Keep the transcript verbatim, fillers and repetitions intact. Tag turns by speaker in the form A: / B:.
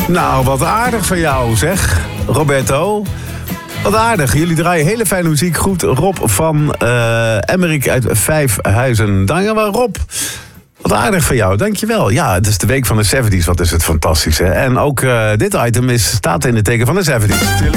A: Nou, wat aardig van jou, zeg. Roberto. Wat aardig. Jullie draaien hele fijne muziek. Goed, Rob van uh, Emmerik uit Vijfhuizen. Dankjewel, Rob. Wat aardig van jou, dankjewel. Ja, het is de week van de zeventies, wat is het fantastisch, hè? En ook uh, dit item is, staat in het teken van de zeventies.